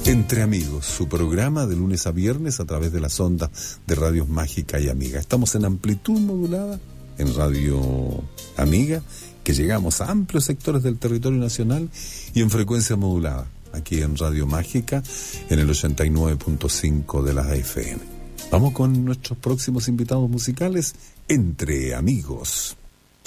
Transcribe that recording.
Entre Amigos, su programa de lunes a viernes a través de las ondas de Radios Mágica y Amiga. Estamos en amplitud modulada en Radio Amiga, que llegamos a amplios sectores del territorio nacional, y en frecuencia modulada, aquí en Radio Mágica, en el 89.5 de la FM. Vamos con nuestros próximos invitados musicales, Entre Amigos.